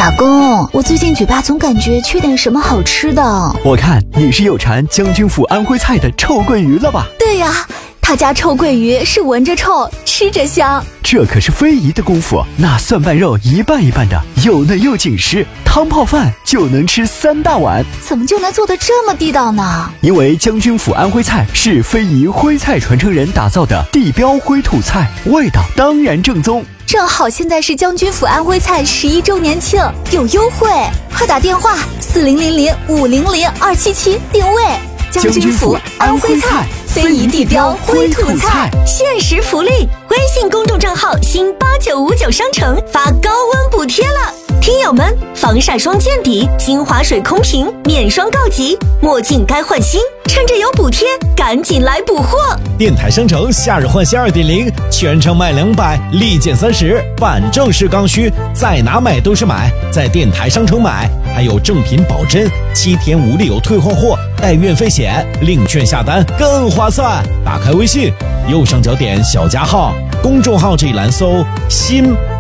老公，我最近嘴巴总感觉缺点什么好吃的。 我看你是有馋将军府安徽菜的臭鳜鱼了吧？ 对呀，他家臭鳜鱼是闻着臭，吃着香。 这可是非遗的功夫，那蒜瓣肉一半一半的，又嫩又紧实，汤泡饭就能吃3大碗。 怎么就能做得这么地道呢？ 因为将军府安徽菜是非遗徽菜传承人打造的地标徽土菜，味道当然正宗。 正好现在是将军府安徽菜11周年庆，有优惠，快打电话4000500277订位。 将军府安徽菜， 非遗地标徽土菜，限时福利！微信公众账号新8959商城发高温补贴了，听友们，防晒霜见底，精华水空瓶，面霜告急，墨镜该换新，趁着有补贴，赶紧来补货！ 电台商城夏日换新 2.0， 全程卖200，立减30，办正式刚需，在哪买都是买，在电台商城买，还有正品保真，7天无理由退换货，带运费险，领券下单更划算。打开微信，右上角点小加号，公众号这一栏搜新